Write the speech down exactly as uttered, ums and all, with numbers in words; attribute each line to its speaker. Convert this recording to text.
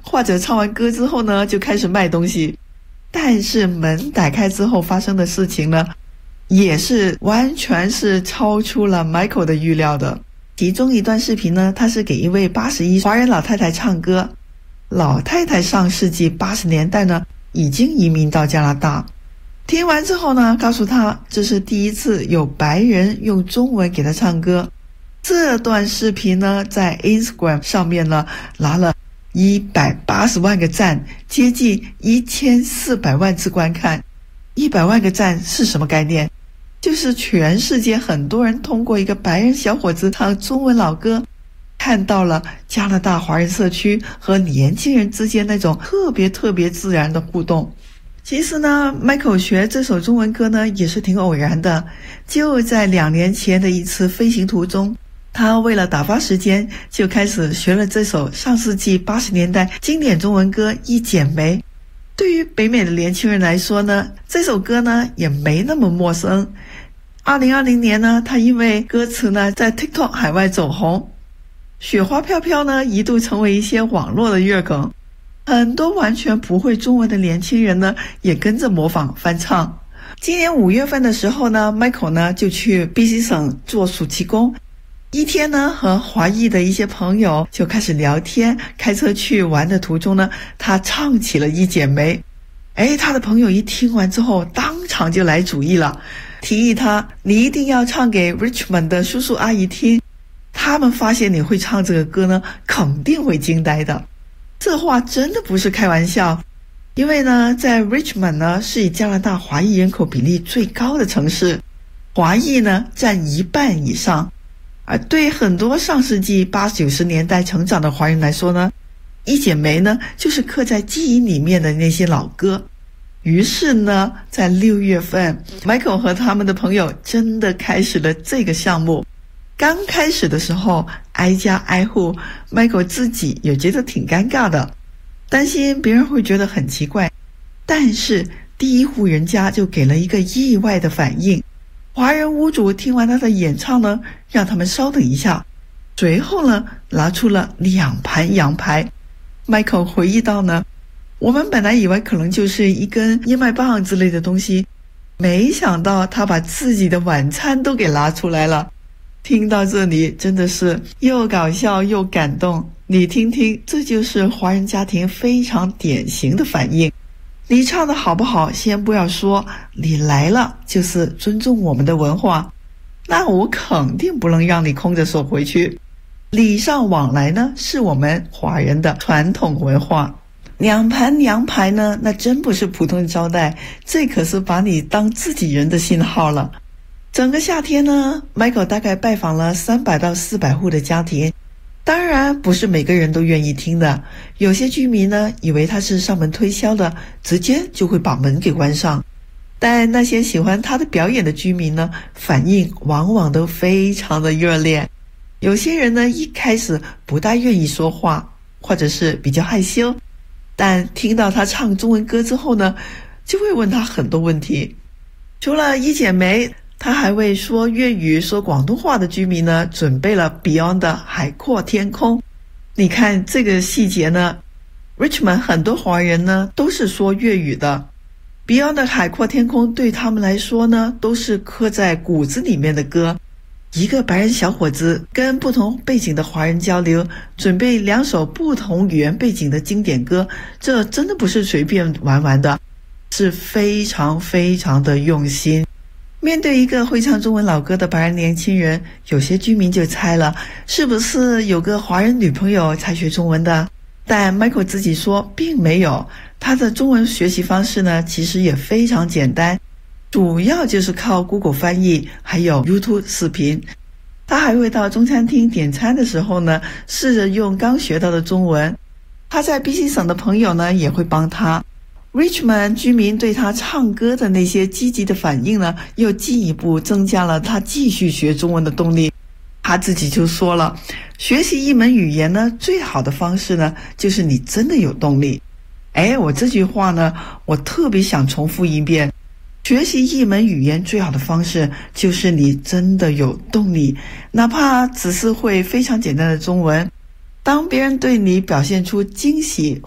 Speaker 1: 或者唱完歌之后呢，就开始卖东西。但是门打开之后发生的事情呢，也是完全是超出了 Michael 的预料的。其中一段视频呢，他是给一位八十一华人老太太唱歌。老太太上世纪八十年代呢，已经移民到加拿大。听完之后呢，告诉他这是第一次有白人用中文给他唱歌。这段视频呢，在 Instagram 上面呢，拿了一百八十万个赞，接近一千四百万次观看。一百万个赞是什么概念？就是全世界很多人通过一个白人小伙子唱中文老歌，看到了加拿大华人社区和年轻人之间那种特别特别自然的互动。其实呢 Michael 学这首中文歌呢也是挺偶然的，就在两年前的一次飞行途中，他为了打发时间就开始学了这首上世纪八十年代经典中文歌《一剪梅》。对于北美的年轻人来说呢，这首歌呢也没那么陌生。二零二零年呢，他因为歌词呢在 TikTok 海外走红，雪花飘飘呢一度成为一些网络的热梗，很多完全不会中文的年轻人呢也跟着模仿翻唱。今年五月份的时候呢 Michael 呢就去 B C 省做暑期工，一天呢和华裔的一些朋友就开始聊天，开车去玩的途中呢，他唱起了一剪梅。哎，他的朋友一听完之后当场就来主意了，提议他你一定要唱给 Richmond 的叔叔阿姨听，他们发现你会唱这个歌呢肯定会惊呆的。这话真的不是开玩笑，因为呢在 Richmond 呢是以加拿大华裔人口比例最高的城市，华裔呢占一半以上。而对很多上世纪八九十年代成长的华人来说呢，一剪梅呢就是刻在记忆里面的那些老歌。于是呢在六月份 Michael 和他们的朋友真的开始了这个项目。刚开始的时候挨家挨户， Michael 自己也觉得挺尴尬的，担心别人会觉得很奇怪。但是第一户人家就给了一个意外的反应，华人屋主听完他的演唱呢，让他们稍等一下，随后呢拿出了两盘羊排。 Michael 回忆到呢，我们本来以为可能就是一根燕麦棒之类的东西，没想到他把自己的晚餐都给拿出来了。听到这里真的是又搞笑又感动，你听听，这就是华人家庭非常典型的反应。你唱的好不好先不要说，你来了就是尊重我们的文化，那我肯定不能让你空着手回去。礼尚往来呢是我们华人的传统文化。两盘羊排呢那真不是普通的招待，这可是把你当自己人的信号了。整个夏天呢 Michael 大概拜访了三百到四百户的家庭，当然不是每个人都愿意听的，有些居民呢以为他是上门推销的，直接就会把门给关上。但那些喜欢他的表演的居民呢，反应往往都非常的热烈。有些人呢一开始不大愿意说话，或者是比较害羞，但听到他唱中文歌之后呢，就会问他很多问题。除了一剪梅，他还为说粤语说广东话的居民呢准备了 Beyond 的海阔天空。你看这个细节呢， Richmond 很多华人呢都是说粤语的， Beyond 的海阔天空对他们来说呢都是刻在骨子里面的歌。一个白人小伙子跟不同背景的华人交流，准备两首不同语言背景的经典歌，这真的不是随便玩玩的，是非常非常的用心。面对一个会唱中文老歌的白人年轻人，有些居民就猜了，是不是有个华人女朋友才学中文的？但 Michael 自己说并没有，他的中文学习方式呢其实也非常简单，主要就是靠 Google 翻译还有 YouTube 视频。他还会到中餐厅点餐的时候呢，试着用刚学到的中文。他在 B C 省的朋友呢也会帮他。Richmond 居民对他唱歌的那些积极的反应呢，又进一步增加了他继续学中文的动力。他自己就说了，学习一门语言呢，最好的方式呢，就是你真的有动力。哎，我这句话呢，我特别想重复一遍。学习一门语言最好的方式，就是你真的有动力，哪怕只是会非常简单的中文。当别人对你表现出惊喜